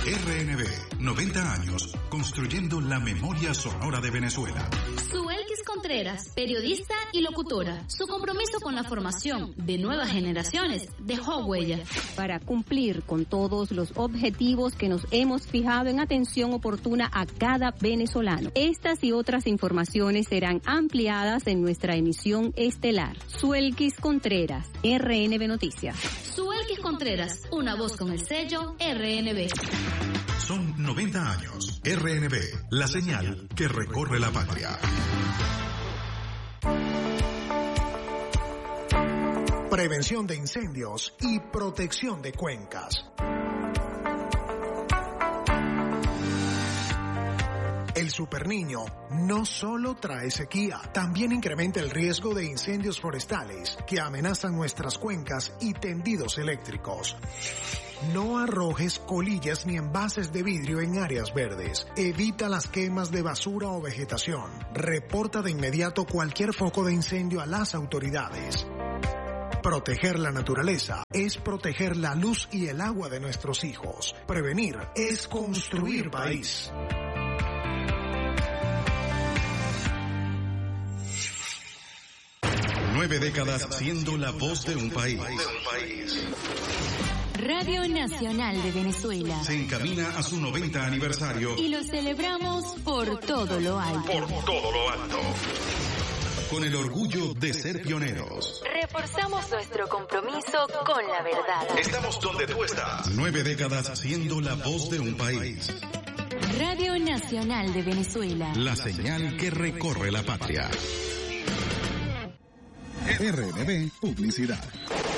RNB, 90 años, construyendo la memoria sonora de Venezuela. Suelkis Contreras, periodista y locutora. Su compromiso con la formación de nuevas generaciones dejó huella. Para cumplir con todos los objetivos que nos hemos fijado en atención oportuna a cada venezolano. Estas y otras informaciones serán ampliadas en nuestra emisión estelar. Suelkis Contreras, RNB Noticias. Suelkis Contreras, una voz con el sello RNB. Son 90 años. RNB, la señal que recorre la patria. Prevención de incendios y protección de cuencas. El Superniño no solo trae sequía, también incrementa el riesgo de incendios forestales que amenazan nuestras cuencas y tendidos eléctricos. No arrojes colillas ni envases de vidrio en áreas verdes. Evita las quemas de basura o vegetación. Reporta de inmediato cualquier foco de incendio a las autoridades. Proteger la naturaleza es proteger la luz y el agua de nuestros hijos. Prevenir es construir país. Nueve décadas siendo la voz de un país. Radio Nacional de Venezuela Se encamina a su 90 aniversario. y lo celebramos por todo lo alto. Por todo lo alto. Con el orgullo de ser pioneros. Reforzamos nuestro compromiso con la verdad. Estamos donde tú estás. 9 décadas siendo la voz de un país. Radio Nacional de Venezuela. La señal que recorre la patria. RNB Publicidad.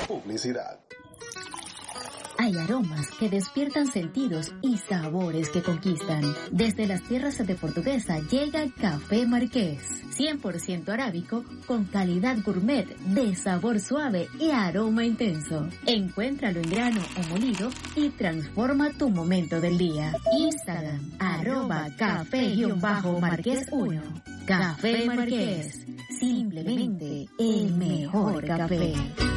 Hay aromas que despiertan sentidos y sabores que conquistan. Desde las tierras de Portuguesa llega Café Marqués, 100% arábico con calidad gourmet de sabor suave y aroma intenso. Encuéntralo en grano o molido y transforma tu momento del día. Instagram, @café_marqués1. Café Marqués, simplemente el mejor café.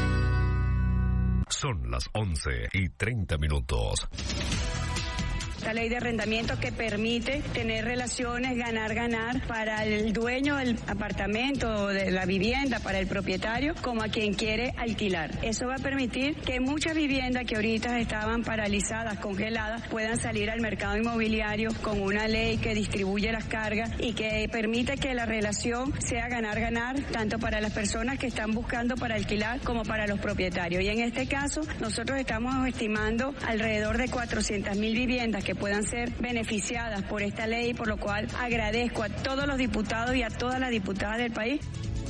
Son las 11:30. La ley de arrendamiento que permite tener relaciones, ganar para el dueño del apartamento o de la vivienda, para el propietario, como a quien quiere alquilar. Eso va a permitir que muchas viviendas que ahorita estaban paralizadas, congeladas, puedan salir al mercado inmobiliario con una ley que distribuye las cargas y que permite que la relación sea ganar, tanto para las personas que están buscando para alquilar como para los propietarios. Y en este caso, nosotros estamos estimando alrededor de 400.000 viviendas que puedan ser beneficiadas por esta ley, por lo cual agradezco a todos los diputados y a todas las diputadas del país.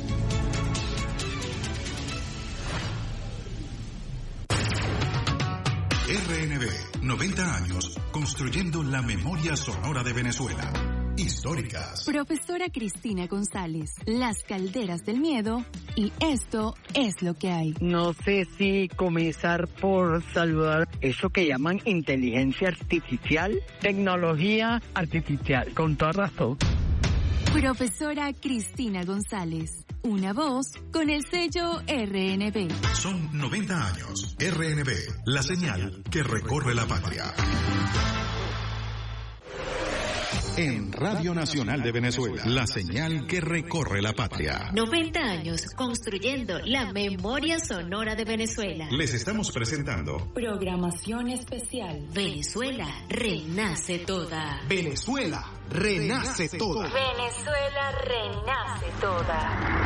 RNB, 90 años, construyendo la memoria sonora de Venezuela. Históricas. Profesora Cristina González, Las Calderas del Miedo y Esto es lo que hay. No sé si comenzar por saludar eso que llaman inteligencia artificial, tecnología artificial, con toda razón. Profesora Cristina González, una voz con el sello RNB. Son 90 años. RNB, la señal que recorre la patria. En Radio Nacional de Venezuela, la señal que recorre la patria. 90 años construyendo la memoria sonora de Venezuela. Les estamos presentando Programación especial. Venezuela renace toda. Venezuela renace toda. Venezuela renace toda.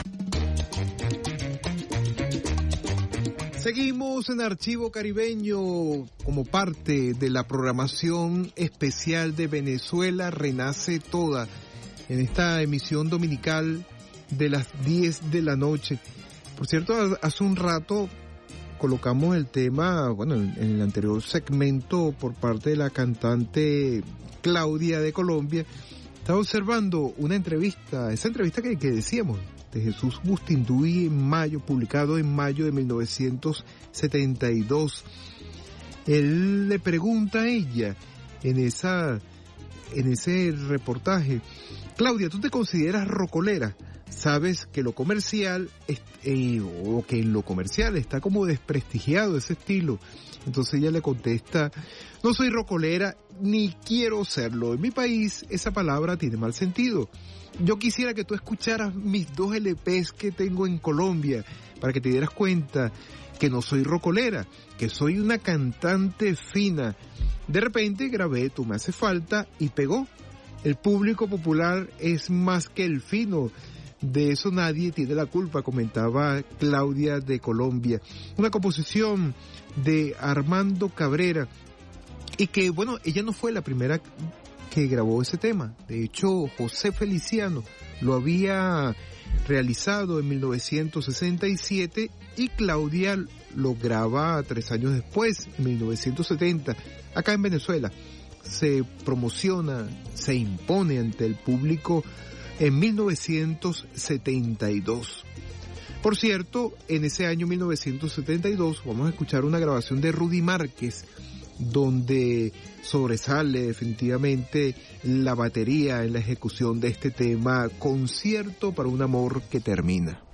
Seguimos en Archivo Caribeño como parte de la programación especial de Venezuela Renace Toda, en esta emisión dominical de las 10 de la noche. Por cierto, hace un rato colocamos el tema, bueno, en el anterior segmento por parte de la cantante Claudia de Colombia. Estaba observando una entrevista, esa entrevista que decíamos, de Jesús Bustinduy en mayo, publicado en mayo de 1972. Él le pregunta a ella en ese reportaje: Claudia, ¿tú te consideras rocolera? sabes que lo comercial o que en lo comercial está como desprestigiado ese estilo. Entonces ella le contesta: no soy rocolera ni quiero serlo. En mi país esa palabra tiene mal sentido. Yo quisiera que tú escucharas mis 2 LPs que tengo en Colombia para que te dieras cuenta que no soy rocolera, que soy una cantante fina. De repente grabé Tú me hace falta y pegó. El público popular es más que el fino. De eso nadie tiene la culpa, comentaba Claudia de Colombia. Una composición de Armando Cabrera, y que, bueno, ella no fue la primera que grabó ese tema. De hecho, José Feliciano lo había realizado en 1967 y Claudia lo graba 3 años después, en 1970, acá en Venezuela. Se promociona, se impone ante el público en 1972. Por cierto, en ese año 1972 vamos a escuchar una grabación de Rudy Márquez, donde sobresale definitivamente la batería en la ejecución de este tema, Concierto para un amor que termina.